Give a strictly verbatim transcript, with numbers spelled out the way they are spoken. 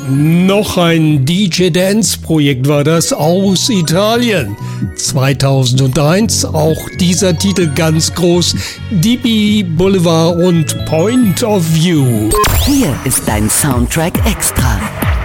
Noch ein D J-Dance-Projekt war das aus Italien. zweitausendeins auch dieser Titel ganz groß, D B Boulevard und Point of View. Hier ist dein Soundtrack Extra.